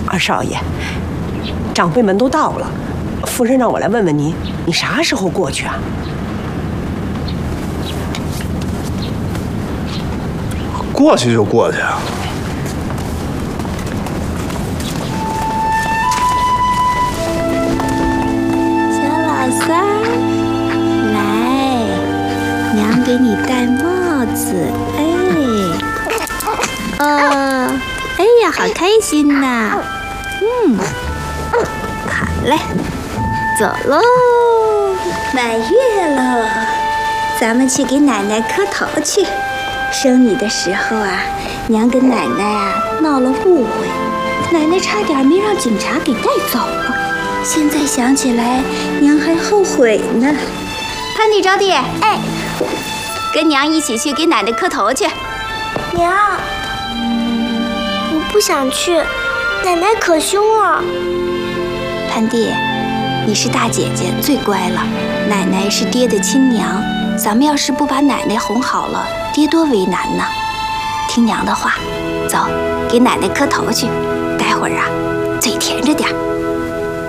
二少爷，长辈们都到了，夫人让我来问问你，你啥时候过去啊？ 过去就过去啊。 小老三儿，来，娘给你戴帽子。哎呀，好开心呐！好嘞，走喽，满月喽，咱们去给奶奶磕头去。生你的时候啊，娘跟奶奶啊闹了误会，奶奶差点没让警察给带走了。现在想起来，娘还后悔呢。潘地招娣，哎，跟娘一起去给奶奶磕头去。 娘，我不想去，奶奶可凶了。 潘地，你是大姐姐，最乖了。奶奶是爹的亲娘，咱们要是不把奶奶哄好了，爹多为难呢。听娘的话，走，给奶奶磕头去。待会儿啊，嘴甜着点。